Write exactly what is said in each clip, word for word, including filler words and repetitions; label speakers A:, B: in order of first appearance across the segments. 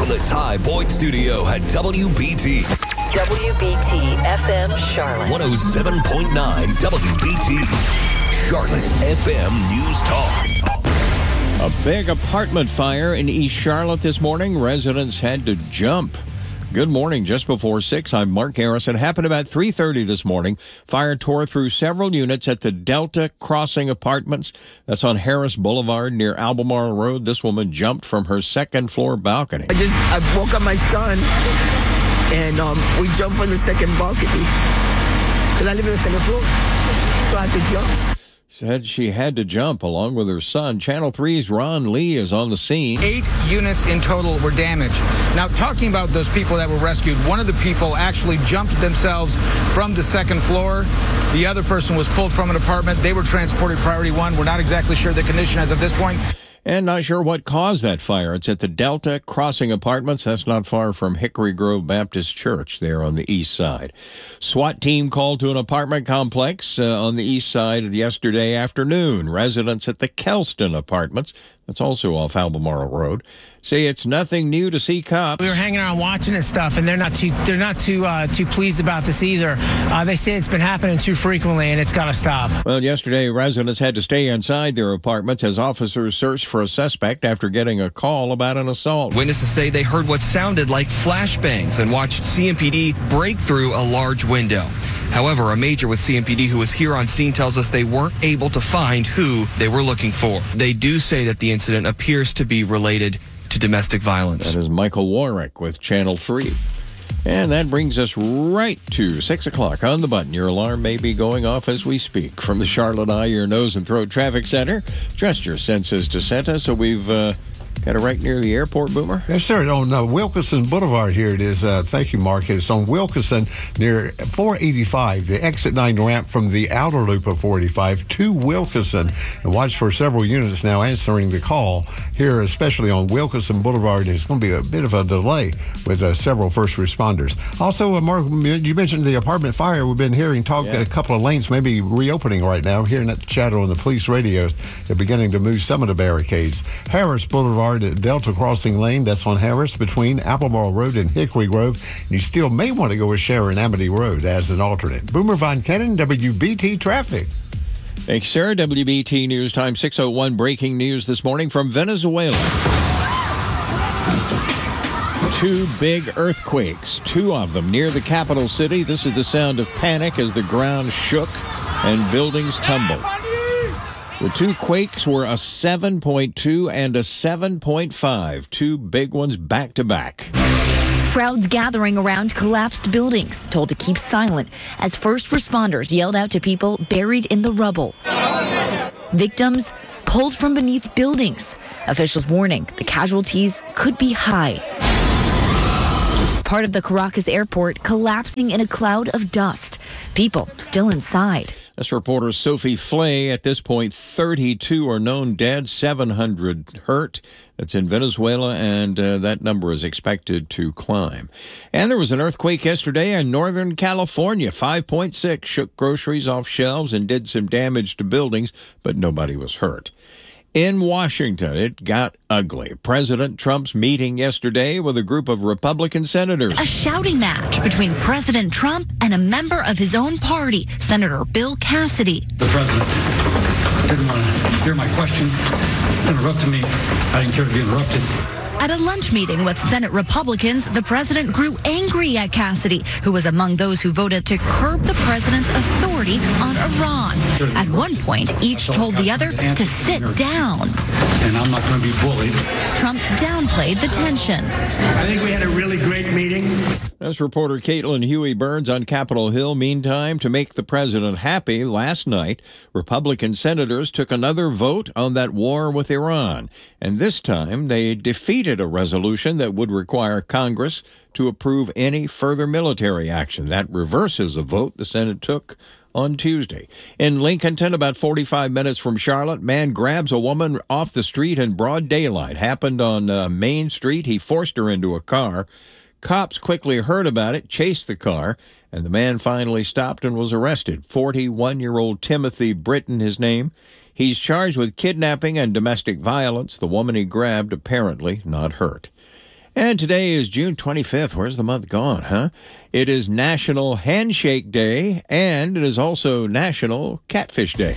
A: the Ty Boyd Studio at W B T.
B: W B T F M Charlotte.
A: one oh seven point nine W B T. Charlotte's F M News Talk.
C: A big apartment fire in East Charlotte this morning. Residents had to jump. Good morning. Just before six, I'm Mark Harrison. Happened about three thirty this morning. Fire tore through several units at the Delta Crossing Apartments. That's on Harris Boulevard near Albemarle Road. This woman jumped from her second floor balcony.
D: I just I woke up my son, and um, we jumped on the second balcony because I live in the second floor, so I had to jump.
C: Said she had to jump along with her son. Channel three's Ron Lee is on the scene.
E: Eight units in total were damaged. Now, talking about those people that were rescued, one of the people actually jumped themselves from the second floor. The other person was pulled from an apartment. They were transported priority one. We're not exactly sure the condition as of this point.
C: And not sure what caused that fire. It's at the Delta Crossing Apartments. That's not far from Hickory Grove Baptist Church there on the east side. SWAT team called to an apartment complex uh, on the east side yesterday afternoon. Residents at the Kelston Apartments, that's also off Albemarle Road, say it's nothing new to see cops.
F: We were hanging around watching and stuff, and they're not too they're not too uh, too pleased about this either. Uh, they say it's been happening too frequently, and it's got to stop.
C: Well, yesterday residents had to stay inside their apartments as officers searched for a suspect after getting a call about an assault.
G: Witnesses say they heard what sounded like flashbangs and watched C M P D break through a large window. However, a major with C M P D who was here on scene tells us they weren't able to find who they were looking for. They do say that the incident appears to be related to domestic violence.
C: That is Michael Warwick with Channel three. And that brings us right to six o'clock on the button. Your alarm may be going off as we speak. From the Charlotte Eye, Ear, Nose, and Throat Traffic Center, trust your senses to Santa. So we've uh, got it right near the airport, Boomer?
H: Yes, sir. On uh, Wilkinson Boulevard here it is. Uh, thank you, Mark. It's on Wilkinson near four eighty-five, the exit nine ramp from the outer loop of four eighty-five to Wilkinson. And watch for several units now answering the call here, especially on Wilkinson Boulevard. It's going to be a bit of a delay with uh, several first responders. Also, uh, Mark, you mentioned the apartment fire. We've been hearing talk
C: yeah.
H: that a couple of lanes may be reopening right now. I'm hearing that chatter on the police radios. They're beginning to move some of the barricades. Harris Boulevard at Delta Crossing Lane, that's on Harris between Albemarle Road and Hickory Grove. And you still may want to go with Sharon Amity Road as an alternate. Boomer Von Cannon, W B T Traffic.
C: Thanks, sir. W B T News Time six oh one. Breaking news this morning from Venezuela. Two big earthquakes, two of them near the capital city. This is the sound of panic as the ground shook and buildings tumbled. The two quakes were a seven point two and a seven point five, two big ones back to back.
I: Crowds gathering around collapsed buildings, told to keep silent as first responders yelled out to people buried in the rubble. Victims pulled from beneath buildings. Officials warning the casualties could be high. Part of the Caracas airport collapsing in a cloud of dust. People still inside.
C: That's reporter Sophie Flay. At this point, thirty-two are known dead, seven hundred hurt. That's in Venezuela, and uh, that number is expected to climb. And there was an earthquake yesterday in Northern California. five point six shook groceries off shelves and did some damage to buildings, but nobody was hurt. In Washington, it got ugly. President Trump's meeting yesterday with a group of Republican senators.
J: A shouting match between President Trump and a member of his own party, Senator Bill Cassidy.
K: The president didn't want to hear my question, interrupted me. I didn't care to be interrupted.
J: At a lunch meeting with Senate Republicans, the president grew angry at Cassidy, who was among those who voted to curb the president's authority on Iran. At one point, each told the other to sit down.
K: And I'm not going to be bullied.
J: Trump downplayed the tension.
L: I think we had a really great meeting.
C: That's reporter Caitlin Huey Burns on Capitol Hill. Meantime, to make the president happy, last night, Republican senators took another vote on that war with Iran. And this time, they defeated a resolution that would require Congress to approve any further military action. That reverses a vote the Senate took on Tuesday. In Lincolnton, about forty-five minutes from Charlotte, man grabs a woman off the street in broad daylight. Happened on uh, Main Street. He forced her into a car. Cops quickly heard about it, chased the car, and the man finally stopped and was arrested. forty-one-year-old Timothy Britton, his name. He's charged with kidnapping and domestic violence. The woman he grabbed apparently not hurt. And today is June twenty-fifth. Where's the month gone, huh? It is National Handshake Day, and it is also National Catfish Day.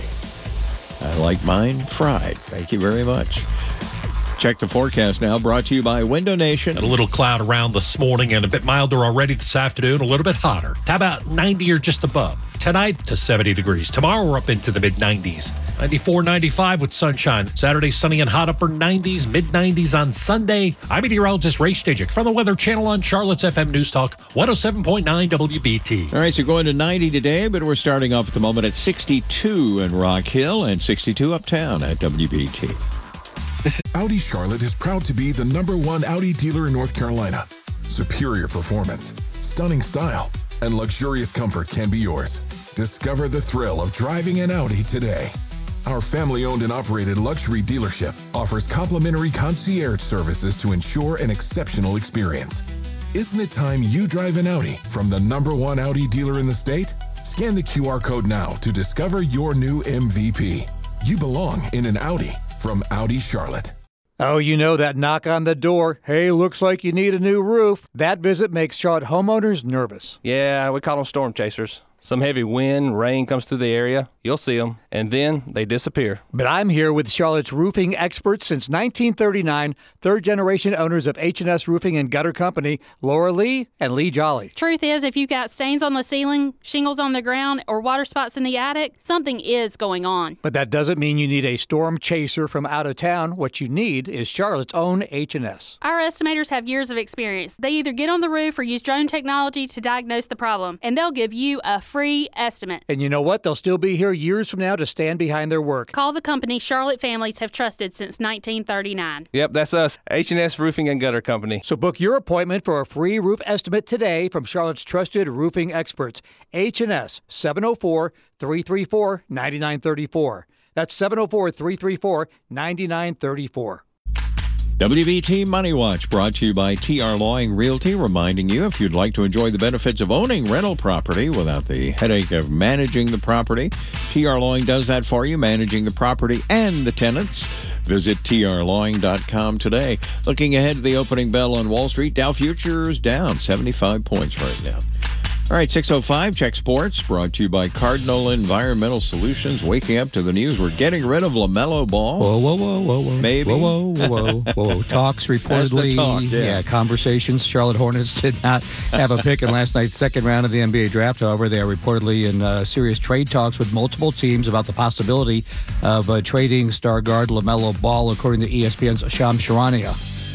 C: I like mine fried. Thank you very much. Check the forecast now, brought to you by Window Nation.
M: A little cloud around this morning and a bit milder already this afternoon, a little bit hotter. How about ninety or just above? Tonight to seventy degrees. Tomorrow we're up into the mid nineties. ninety-four, ninety-five with sunshine. Saturday sunny and hot, upper nineties, mid nineties on Sunday. I'm meteorologist Ray Stajic from the Weather Channel on Charlotte's F M News Talk one oh seven point nine W B T.
C: All right, so going to ninety today, but we're starting off at the moment at sixty-two in Rock Hill and sixty-two uptown at W B T.
N: Audi Charlotte is proud to be the number one Audi dealer in North Carolina. Superior performance, stunning style, and luxurious comfort can be yours. Discover the thrill of driving an Audi today. Our family-owned and operated luxury dealership offers complimentary concierge services to ensure an exceptional experience. Isn't it time you drive an Audi from the number one Audi dealer in the state? Scan the Q R code now to discover your new M V P. You belong in an Audi from Audi Charlotte.
O: Oh, you know that knock on the door. Hey, looks like you need a new roof. That visit makes Charlotte homeowners nervous.
P: Yeah, we call them storm chasers. Some heavy wind, rain comes through the area. You'll see them, and then they disappear.
O: But I'm here with Charlotte's roofing experts since nineteen thirty-nine, third-generation owners of H and S Roofing and Gutter Company, Laura Lee and Lee Jolly.
Q: Truth is, if you've got stains on the ceiling, shingles on the ground, or water spots in the attic, something is going on.
O: But that doesn't mean you need a storm chaser from out of town. What you need is Charlotte's own H and S.
Q: Our estimators have years of experience. They either get on the roof or use drone technology to diagnose the problem, and they'll give you a free estimate.
O: And you know what? They'll still be here years from now to stand behind their work.
Q: Call the company Charlotte families have trusted since nineteen thirty-nine.
P: Yep, that's us, H and S Roofing and Gutter Company.
O: So book your appointment for a free roof estimate today from Charlotte's trusted roofing experts. H and S, seven oh four, three three four, nine nine three four. That's seven oh four, three three four, nine nine three four.
C: W B T Money Watch, brought to you by T R Lawing Realty, reminding you if you'd like to enjoy the benefits of owning rental property without the headache of managing the property, T R Lawing does that for you, managing the property and the tenants. Visit T R lawing dot com today. Looking ahead to the opening bell on Wall Street, Dow Futures down seventy-five points right now. All right, six oh five, check sports, brought to you by Cardinal Environmental Solutions. Waking up to the news, we're getting rid of LaMelo Ball.
R: Whoa, whoa, whoa, whoa, whoa.
C: Maybe.
R: Whoa, whoa, whoa, whoa, whoa. Talks reportedly.
C: That's the talk, yeah.
R: yeah, conversations. Charlotte Hornets did not have a pick in last night's second round of the N B A draft. However, they are reportedly in uh, serious trade talks with multiple teams about the possibility of uh, trading star guard LaMelo Ball, according to E S P N's Shams Charania.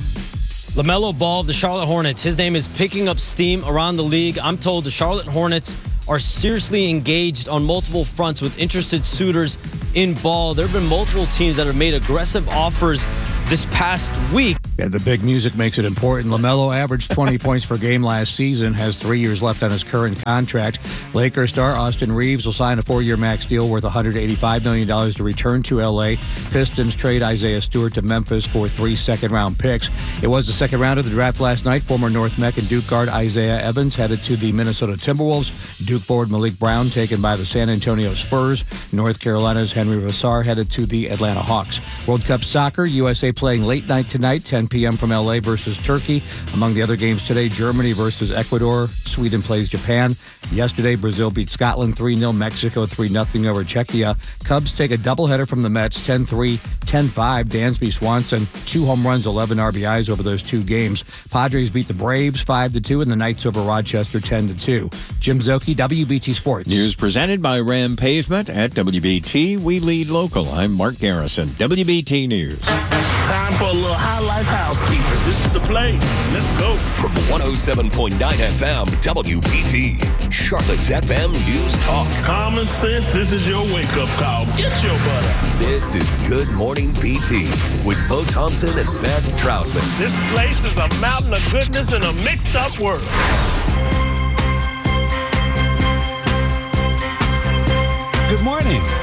S: LaMelo Ball of the Charlotte Hornets. His name is picking up steam around the league. I'm told the Charlotte Hornets are seriously engaged on multiple fronts with interested suitors in Ball. There have been multiple teams that have made aggressive offers this past week.
R: Yeah, the big music makes it important. LaMelo averaged twenty points per game last season, has three years left on his current contract. Lakers star Austin Reeves will sign a four-year max deal worth one hundred eighty-five million dollars to return to L A. Pistons trade Isaiah Stewart to Memphis for three second-round picks. It was the second round of the draft last night. Former North Mech and Duke guard Isaiah Evans headed to the Minnesota Timberwolves. Duke forward Malik Brown taken by the San Antonio Spurs. North Carolina's Henry Vassar headed to the Atlanta Hawks. World Cup soccer, U S A playing late night tonight, ten p.m. from L A versus Turkey. Among the other games today, Germany versus Ecuador. Sweden plays Japan. Yesterday, Brazil beat Scotland three nil. Mexico three nothing over Czechia. Cubs take a doubleheader from the Mets, ten three, ten five. Dansby Swanson, two home runs, eleven R B Is over those two games. Padres beat the Braves five to two, and the Knights over Rochester ten to two. Jim Zoki, W B T Sports.
C: News presented by Ram Pavement at W B T. We lead local. I'm Mark Garrison, W B T News.
L: Time for a little highlights housekeeping. This is the place. Let's go.
A: From one oh seven point nine F M, W B T, Charlotte's F M News Talk.
L: Common sense, this is your wake-up call. Get your butt up.
A: This is Good Morning B T with Bo Thompson and Beth Troutman.
L: This place is a mountain of goodness in a mixed-up world.
T: Good morning.